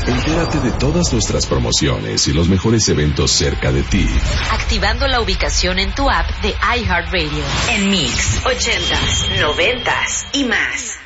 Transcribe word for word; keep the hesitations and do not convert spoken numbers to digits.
Entérate de todas nuestras promociones y los mejores eventos cerca de ti. Activando la ubicación en tu app de iHeartRadio. En Mix, ochentas, noventas y más.